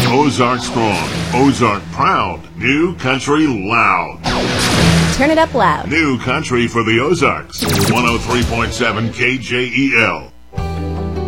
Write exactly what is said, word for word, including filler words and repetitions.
Ozark strong, Ozark proud, New Country loud. Turn it up loud. New Country for the Ozarks. one oh three point seven K J E L.